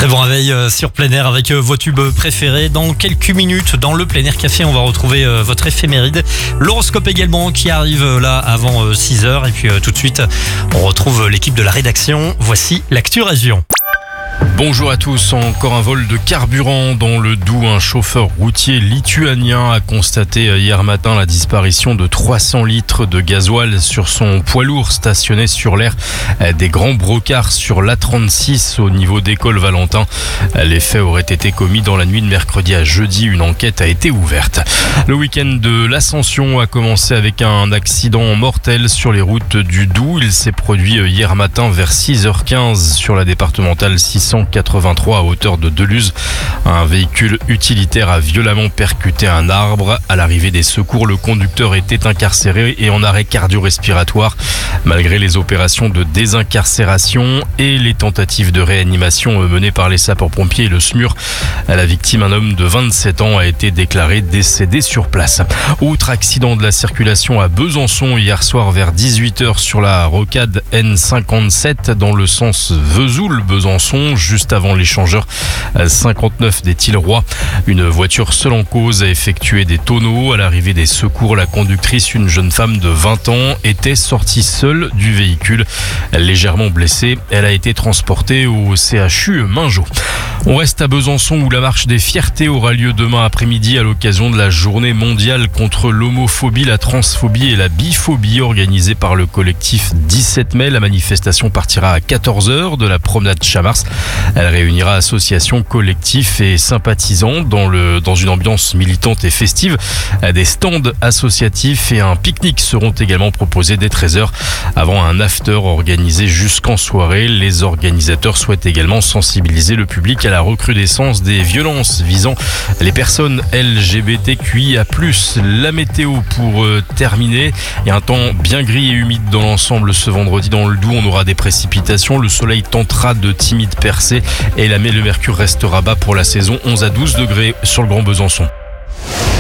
Très bon réveil sur plein air avec vos tubes préférés. Dans quelques minutes, dans le plein air café, on va retrouver votre éphéméride. L'horoscope également qui arrive là avant 6h. Et puis tout de suite, on retrouve l'équipe de la rédaction. Voici l'actu région. Bonjour à tous, encore un vol de carburant dans le Doubs. Un chauffeur routier lituanien a constaté hier matin la disparition de 300 litres de gasoil sur son poids lourd stationné sur l'aire des Grands Brocards sur l'A36 au niveau d'École Valentin. Les faits auraient été commis dans la nuit de mercredi à jeudi. Une enquête a été ouverte. Le week-end de l'Ascension a commencé avec un accident mortel sur les routes du Doubs. Il s'est produit hier matin vers 6h15 sur la départementale 683 à hauteur de Deluz. Un véhicule utilitaire a violemment percuté un arbre. À l'arrivée des secours, le conducteur était incarcéré et en arrêt cardio-respiratoire. Malgré les opérations de désincarcération et les tentatives de réanimation menées par les sapeurs-pompiers et le SMUR, la victime, un homme de 27 ans, a été déclaré décédé sur place. Autre accident de la circulation à Besançon hier soir vers 18h sur la rocade N57 dans le sens Vesoul-Besançon, juste avant l'échangeur 59 des Tilleroy. Une voiture seule en cause a effectué des tonneaux. À l'arrivée des secours, la conductrice, une jeune femme de 20 ans, était sortie seule du véhicule. Légèrement blessée, elle a été transportée au CHU Mingeot. On reste à Besançon où la marche des fiertés aura lieu demain après-midi à l'occasion de la journée mondiale contre l'homophobie, la transphobie et la biphobie organisée par le collectif 17 mai. La manifestation partira à 14h de la promenade Chamars. Elle réunira associations, collectifs et sympathisants dans une ambiance militante et festive. Des stands associatifs et un pique-nique seront également proposés dès 13h avant un after organisé jusqu'en soirée. Les organisateurs souhaitent également sensibiliser le public à la recrudescence des violences visant les personnes LGBTQIA+. La météo pour terminer, et un temps bien gris et humide dans l'ensemble ce vendredi dans le Doubs. On aura des précipitations, le soleil tentera de timides percées et le mercure restera bas pour la saison, 11 à 12 degrés sur le Grand Besançon.